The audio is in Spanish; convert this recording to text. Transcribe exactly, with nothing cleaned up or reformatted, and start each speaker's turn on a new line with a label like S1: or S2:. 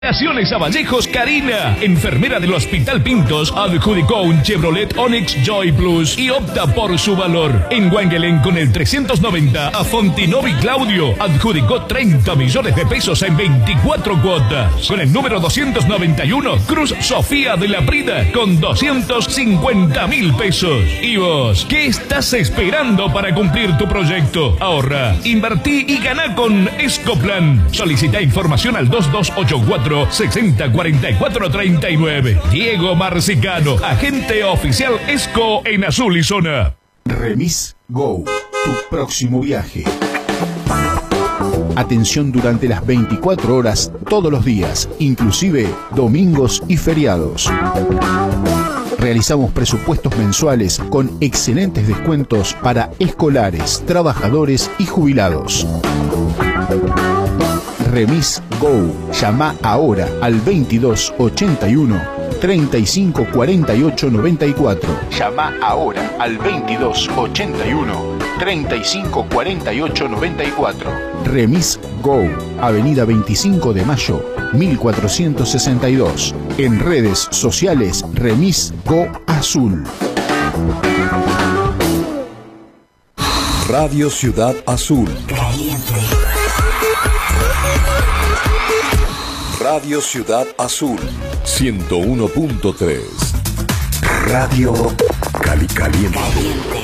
S1: Relaciones a Vallejos, Karina, enfermera del Hospital Pintos, adjudicó un Chevrolet Onix Joy Plus y opta por su valor. En Wangelén con el trescientos noventa a Fontinovi Claudio, adjudicó treinta millones de pesos en veinticuatro cuotas. Con el número doscientos noventa y uno, Cruz Sofía de la Prida con doscientos cincuenta mil pesos. ¿Y vos, qué estás esperando para cumplir tu proyecto? Ahorra, invertí y ganá con Escoplan. Solicita información al dos dos ocho cuatro sesenta cuarenta y cuatro treinta y nueve. Diego Marcicano, agente oficial ESCO en Azul y Zona.
S2: Remis Go, tu próximo viaje. Atención durante las veinticuatro horas todos los días, inclusive domingos y feriados. Realizamos presupuestos mensuales con excelentes descuentos para escolares, trabajadores y jubilados. Remis Go. Llama ahora al veintidós ochenta y uno treinta y cinco cuarenta y ocho noventa y cuatro. Llama ahora al veintidós ochenta y uno treinta y cinco cuarenta y ocho noventa y cuatro. Remis Go. Avenida veinticinco de Mayo, mil cuatrocientos sesenta y dos. En redes sociales, Remis Go Azul.
S3: Radio Ciudad Azul.
S4: Caliente.
S3: Radio Ciudad Azul, ciento uno punto tres. Radio Cali Caliente.
S4: Caliente.